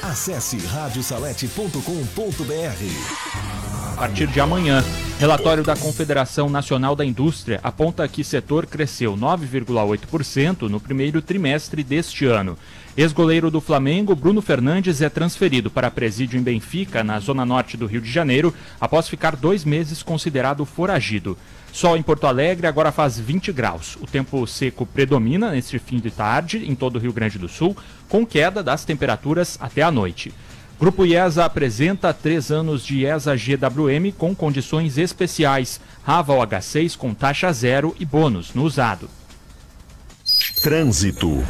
Acesse radiosalete.com.br. A partir de amanhã, relatório da Confederação Nacional da Indústria aponta que o setor cresceu 9,8% no primeiro trimestre deste ano. Ex-goleiro do Flamengo, Bruno Fernandes, é transferido para presídio em Benfica, na zona norte do Rio de Janeiro, após ficar 2 meses considerado foragido. Sol em Porto Alegre agora faz 20 graus. O tempo seco predomina neste fim de tarde em todo o Rio Grande do Sul, com queda das temperaturas até a noite. Grupo IESA apresenta 3 anos de IESA GWM com condições especiais. Raval H6 com taxa zero e bônus no usado. Trânsito.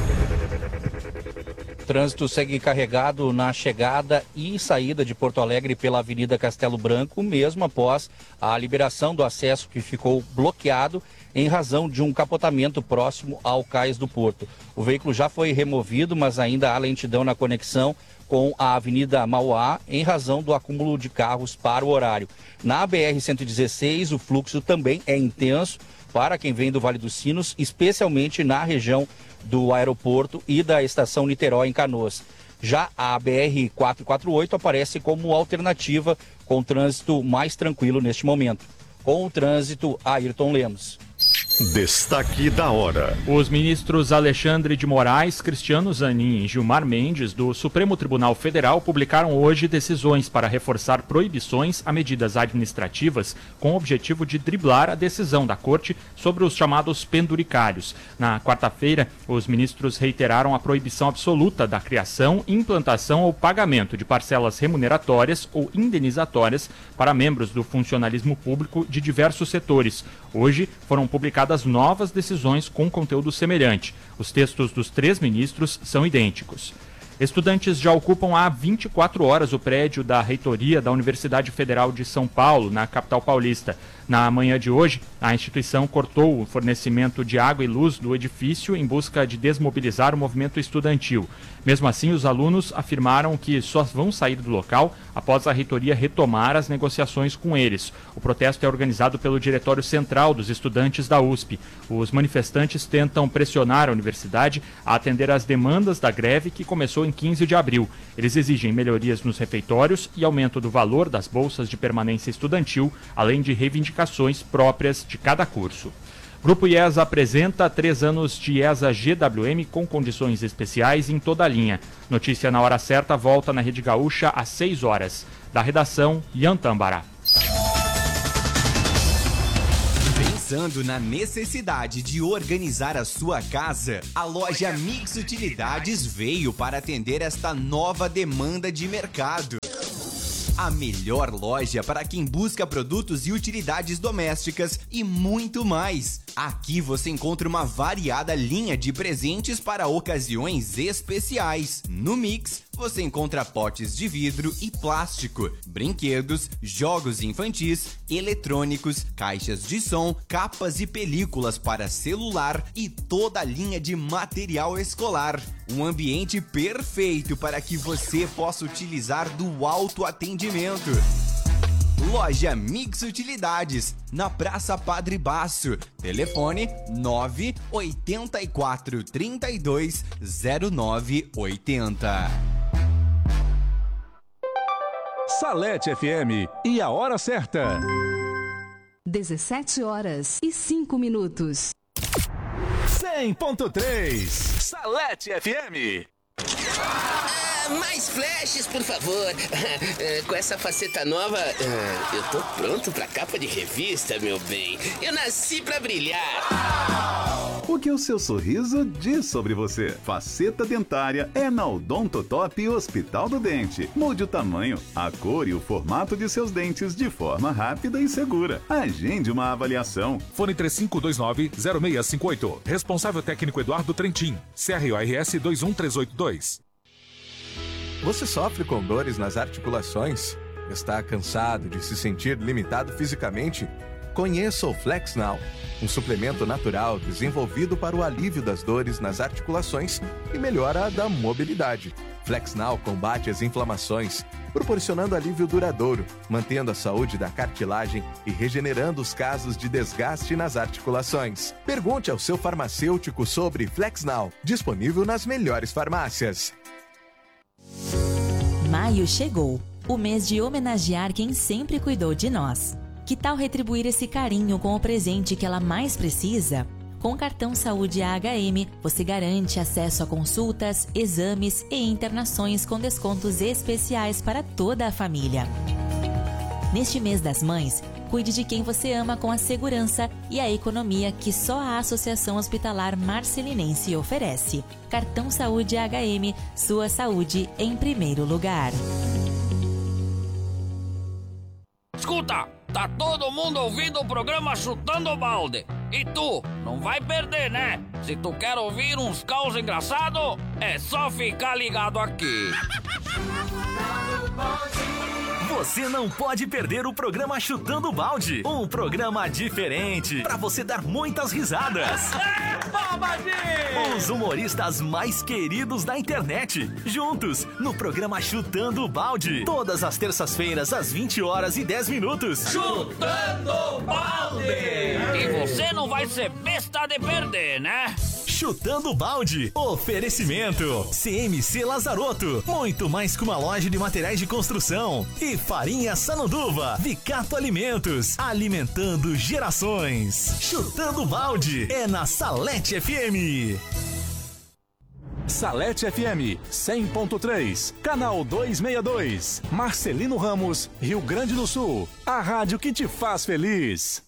Trânsito segue carregado na chegada e saída de Porto Alegre pela Avenida Castelo Branco, mesmo após a liberação do acesso que ficou bloqueado em razão de um capotamento próximo ao Cais do Porto. O veículo já foi removido, mas ainda há lentidão na conexão com a Avenida Mauá em razão do acúmulo de carros para o horário. Na BR-116, o fluxo também é intenso para quem vem do Vale dos Sinos, especialmente na região do aeroporto e da estação Niterói em Canoas. Já a BR-448 aparece como alternativa com trânsito mais tranquilo neste momento. Com o trânsito, Ayrton Lemos. Destaque da hora. Os ministros Alexandre de Moraes, Cristiano Zanin e Gilmar Mendes, do Supremo Tribunal Federal, publicaram hoje decisões para reforçar proibições a medidas administrativas com o objetivo de driblar a decisão da Corte sobre os chamados penduricários. Na quarta-feira, os ministros reiteraram a proibição absoluta da criação, implantação ou pagamento de parcelas remuneratórias ou indenizatórias para membros do funcionalismo público de diversos setores. Hoje foram publicadas novas decisões com conteúdo semelhante. Os textos dos 3 ministros são idênticos. Estudantes já ocupam há 24 horas o prédio da reitoria da Universidade Federal de São Paulo, na capital paulista. Na manhã de hoje, a instituição cortou o fornecimento de água e luz do edifício em busca de desmobilizar o movimento estudantil. Mesmo assim, os alunos afirmaram que só vão sair do local após a reitoria retomar as negociações com eles. O protesto é organizado pelo Diretório Central dos Estudantes da USP. Os manifestantes tentam pressionar a universidade a atender às demandas da greve que começou em 15 de abril. Eles exigem melhorias nos refeitórios e aumento do valor das bolsas de permanência estudantil, além de reivindicações próprias de cada curso. Grupo IESA apresenta 3 anos de IESA GWM com condições especiais em toda a linha. Notícia na hora certa volta na Rede Gaúcha às 6 horas. Da redação, Ian Tambará. Pensando na necessidade de organizar a sua casa, a loja Mix Utilidades veio para atender esta nova demanda de mercado. A melhor loja para quem busca produtos e utilidades domésticas e muito mais. Aqui você encontra uma variada linha de presentes para ocasiões especiais. No Mix, você encontra potes de vidro e plástico, brinquedos, jogos infantis, eletrônicos, caixas de som, capas e películas para celular e toda a linha de material escolar. Um ambiente perfeito para que você possa utilizar do autoatendimento. Loja Mix Utilidades, na Praça Padre Basso. Telefone 984 32 0980. Salete FM e a hora certa. 17 horas e 5 minutos. 100.3 Salete FM. Mais flashes, por favor. Com essa faceta nova, eu tô pronto pra capa de revista, meu bem. Eu nasci pra brilhar. O que o seu sorriso diz sobre você? Faceta dentária é na Odontotop Hospital do Dente. Mude o tamanho, a cor e o formato de seus dentes de forma rápida e segura. Agende uma avaliação. Fone 3529-0658. Responsável técnico Eduardo Trentin. CRORS 21382. Você sofre com dores nas articulações? Está cansado de se sentir limitado fisicamente? Conheça o Flex Now, um suplemento natural desenvolvido para o alívio das dores nas articulações e melhora da mobilidade. Flex Now combate as inflamações, proporcionando alívio duradouro, mantendo a saúde da cartilagem e regenerando os casos de desgaste nas articulações. Pergunte ao seu farmacêutico sobre Flex Now, disponível nas melhores farmácias. Maio chegou, o mês de homenagear quem sempre cuidou de nós. Que tal retribuir esse carinho com o presente que ela mais precisa? Com o cartão Saúde AHM, você garante acesso a consultas, exames e internações com descontos especiais para toda a família. Neste mês das mães, cuide de quem você ama com a segurança e a economia que só a Associação Hospitalar Marcelinense oferece. Cartão Saúde AHM, sua saúde em primeiro lugar. Escuta, tá todo mundo ouvindo o programa Chutando o Balde. E tu, não vai perder, né? Se tu quer ouvir uns caos engraçados, é só ficar ligado aqui. Você não pode perder o programa Chutando o Balde. Um programa diferente para você dar muitas risadas. Os humoristas mais queridos da internet, juntos no programa Chutando o Balde. Todas as terças-feiras, às 20h10. Chutando o Balde! E você não vai ser besta de perder, né? Chutando o Balde. Oferecimento CMC Lazarotto, muito mais que uma loja de materiais de construção. E Farinha Sananduva, Vicato Alimentos, alimentando gerações. Chutando o Balde é na Salete FM. Salete FM 100.3, canal 262, Marcelino Ramos, Rio Grande do Sul. A rádio que te faz feliz.